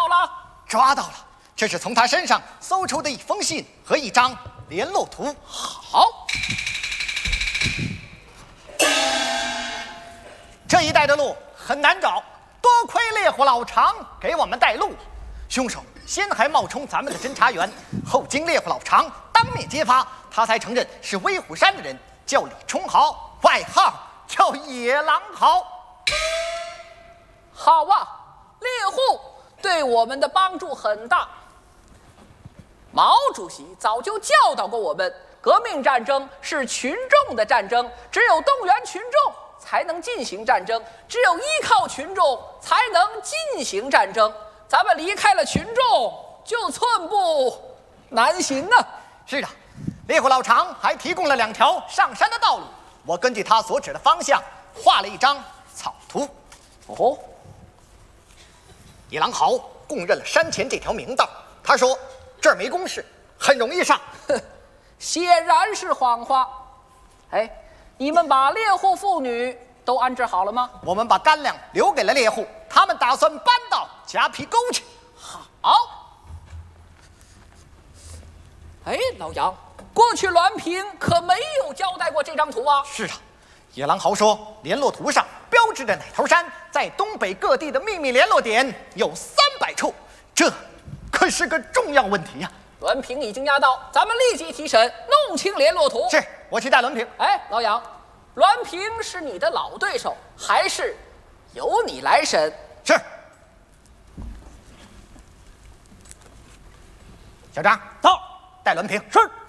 到了？ 抓到了，这是从他身上搜出的一封信和一张联络图。 好， 这一带的路很难找，多亏猎户老常给我们带路。凶手先还冒充咱们的侦查员，后经猎户老常当面揭发，他才承认是威虎山的人，叫李冲豪，外号叫野狼豪。 好啊，猎户对我们的帮助很大。毛主席早就教导过我们，革命战争是群众的战争，只有动员群众才能进行战争，只有依靠群众才能进行战争。咱们离开了群众，就寸步难行啊！ 是的，猎户老常还提供了2条上山的道路，我根据他所指的方向画了一张草图。 哦， 野狼豪供认了山前这条明道，他说这儿没工事，很容易上。 显然是谎话。哎，你们把猎户妇女都安置好了吗？ 我们把干粮留给了猎户，他们打算搬到夹皮沟去。 好。哎，老杨，过去栾平可没有交代过这张图啊。 是的，野狼豪说联络图上标志着哪头山在东北各地的秘密联络点有300处，这可是个重要问题呀。 栾平已经押到，咱们立即提审，弄清联络图。 是，我去带栾平。 哎，老杨，栾平是你的老对手，还是由你来审？ 是。小张到，带栾平。 是。